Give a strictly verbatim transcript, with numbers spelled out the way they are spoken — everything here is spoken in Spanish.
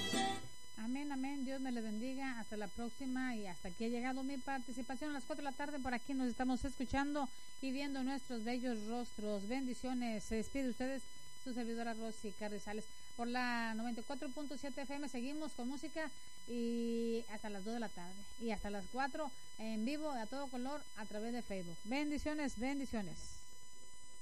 Amén, amén, Dios me les bendiga, hasta la próxima y hasta aquí ha llegado mi participación a las cuatro de la tarde, por aquí nos estamos escuchando y viendo nuestros bellos rostros, bendiciones, se despide ustedes su servidora Rosy Carrizales, por la noventa y cuatro punto siete F M, seguimos con música y hasta las dos de la tarde y hasta las cuatro en vivo a todo color a través de Facebook, bendiciones, bendiciones.